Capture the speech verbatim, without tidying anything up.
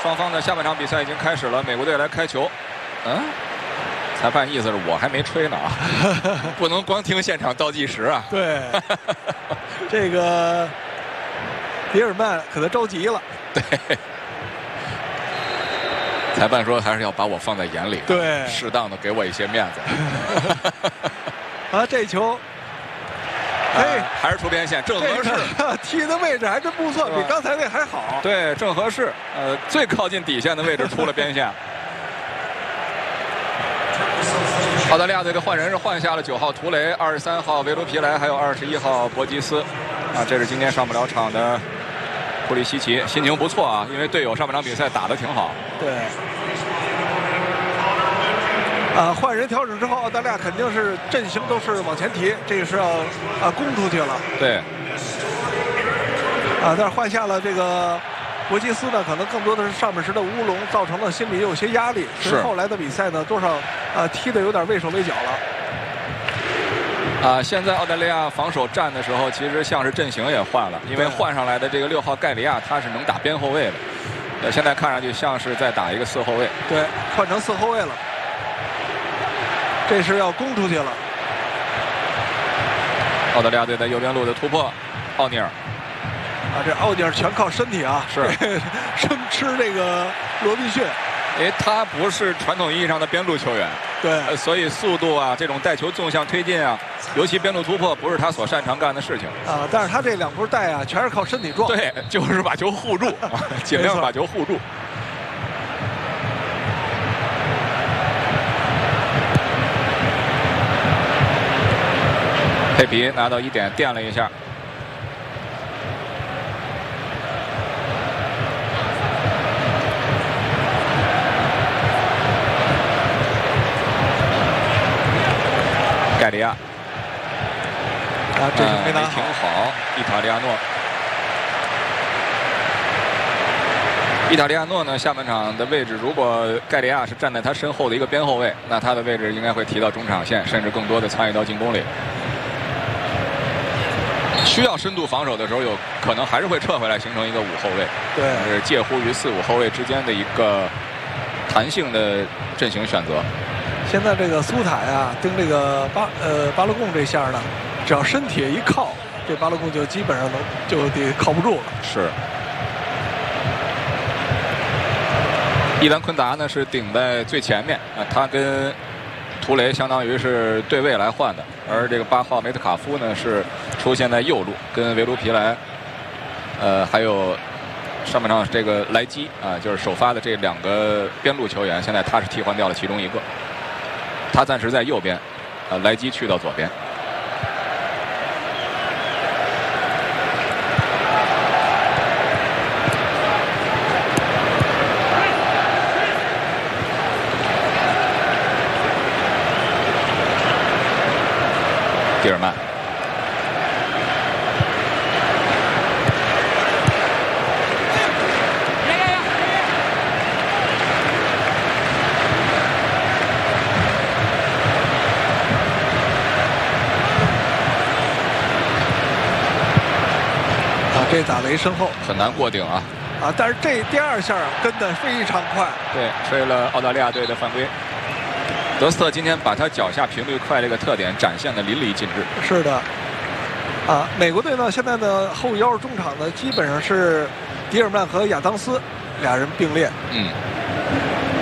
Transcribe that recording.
双方的下半场比赛已经开始了，美国队来开球。嗯，裁判意思是我还没吹呢啊，不能光听现场倒计时啊。 对，这个比尔曼可能着急了。 对，裁判说还是要把我放在眼里， 对， 适当的给我一些面子。 啊，这球。 哎、呃，还是出边线，正合适， 这个、踢的位置还真不错，比刚才那还好。 对，正合适。呃，最靠近底线的位置出了边线。澳大利亚队的换人是换下了九号图雷、二十三号维卢皮莱，还有二十一号博吉斯。啊，这是今天上不了场的普里西奇，心情不错啊，因为队友上半场比赛打得挺好。 对。啊，换人调整之后，澳大利亚肯定是阵型都是往前提，这个是要啊攻出去了。 对。 啊，但是换下了这个博基斯呢，可能更多的是上半时的乌龙，造成了心里有些压力。 是。 后来的比赛呢，多少啊踢得有点畏手畏脚了。啊，现在澳大利亚防守战的时候，其实像是阵型也换了，因为换上来的这个六号盖里亚他是能打边后卫的，呃，现在看上去像是在打一个四后卫。 对，换成四后卫了。这是要攻出去了。 澳大利亚队在右边路的突破，奥尼尔。 啊，这奥尼尔全靠身体啊， 是生吃这个罗宾逊。 因为他不是传统意义上的边路球员， 对、 呃，所以速度啊，这种带球纵向推进啊，尤其边路突破不是他所擅长干的事情。 啊，但是他这两波带啊，全是靠身体撞。 对，就是把球护住，尽量把球护住。佩皮拿到一点，垫了一下。盖里亚，啊， 这是没拿好， 挺好。伊塔利亚诺，伊塔利亚诺呢？下半场的位置，如果盖里亚是站在他身后的一个边后卫，那他的位置应该会提到中场线，甚至更多的参与到进攻里。需要深度防守的时候，有可能还是会撤回来，形成一个五后卫。 对， 是介乎于四五后卫之间的一个弹性的阵型选择。 现在这个苏塔呀，跟这个巴呃巴勒贡这下呢，只要身体一靠，这巴勒贡就基本上能就得靠不住了。 是。伊兰昆达呢是顶在最前面啊，他跟图雷相当于是对位来换的，而这个八号梅特卡夫呢是出现在右路，跟维卢皮莱，呃还有上半场这个莱基啊，就是首发的这两个边路球员，现在他是替换掉了其中一个。他暂时在右边，呃，莱基去到左边。蒂尔曼。 这打雷身后很难过顶啊！ 啊，但是这第二下跟得非常快。 对，吹了澳大利亚队的犯规。德斯特今天把他脚下频率快这个特点展现的淋漓尽致。 是的，啊，美国队呢现在的后腰中场呢基本上是迪尔曼和亚当斯俩人并列。 嗯。